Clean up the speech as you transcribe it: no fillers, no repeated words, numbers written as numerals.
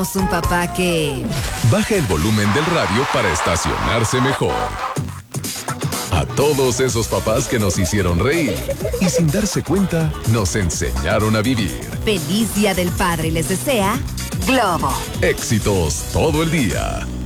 Un papá que... baja el volumen del radio para estacionarse mejor. A todos esos papás que nos hicieron reír y sin darse cuenta nos enseñaron a vivir. Feliz Día del Padre les desea Globo. Éxitos todo el día.